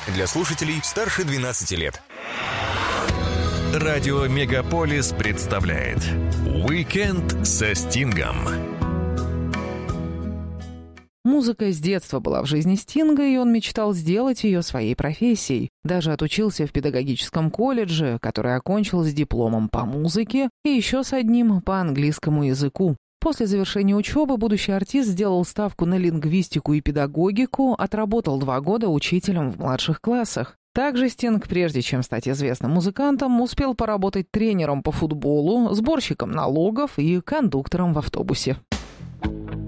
Для слушателей старше 12 лет. Радио Мегаполис представляет «Уикенд со Стингом». Музыка с детства была в жизни Стинга, и он мечтал сделать ее своей профессией. Даже отучился в педагогическом колледже, который окончил с дипломом по музыке и еще с одним по английскому языку. После завершения учебы будущий артист сделал ставку на лингвистику и педагогику, отработал 2 года учителем в младших классах. Также Стинг, прежде чем стать известным музыкантом, успел поработать тренером по футболу, сборщиком налогов и кондуктором в автобусе.